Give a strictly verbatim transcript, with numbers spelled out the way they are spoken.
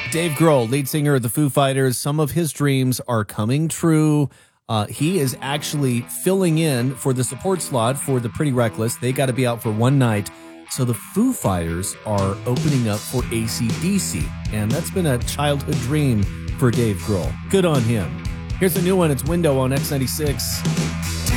Dave Grohl, lead singer of the Foo Fighters, some of his dreams are coming true. Uh, he is actually filling in for the support slot for the Pretty Reckless. They got to be out for one night. So the Foo Fighters are opening up for A C D C, and that's been a childhood dream for Dave Grohl. Good on him. Here's a new one. It's Window on X ninety-six.